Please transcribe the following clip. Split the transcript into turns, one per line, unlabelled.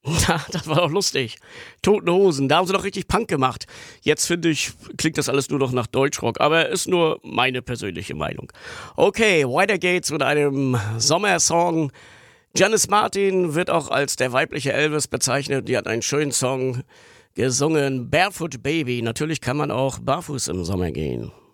Das war doch lustig. Toten Hosen, da haben sie doch richtig Punk gemacht. Jetzt finde ich, klingt das alles nur noch nach Deutschrock, aber ist nur meine persönliche Meinung. Okay, weiter geht's mit einem Sommersong. Janis Martin wird auch als der weibliche Elvis bezeichnet. Die hat einen schönen Song gesungen, Barefoot Baby. Natürlich kann man auch barfuß im Sommer gehen.